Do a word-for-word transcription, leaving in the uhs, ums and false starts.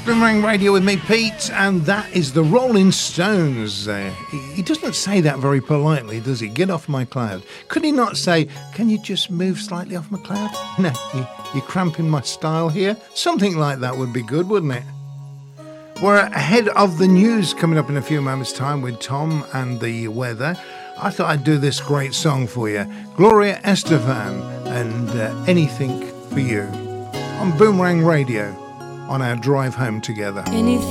Boomerang Radio with me, Pete, and that is the Rolling Stones. Uh, he, he doesn't say that very politely, does he? Get off my cloud. Could he not say, can you just move slightly off my cloud? No, you, you're cramping my style here. Something like that would be good, wouldn't it? We're ahead of the news coming up in a few moments' time with Tom and the weather. I thought I'd do this great song for you. Gloria Estefan and uh, Anything for You on Boomerang Radio on our drive home together. Anything